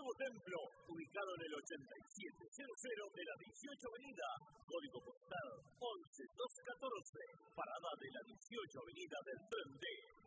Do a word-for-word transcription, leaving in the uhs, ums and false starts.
Nuevo Templo, ubicado en el ochenta y siete cero cero de la dieciocho Avenida, código postal once mil doscientos catorce, parada de la dieciocho Avenida del Tren D.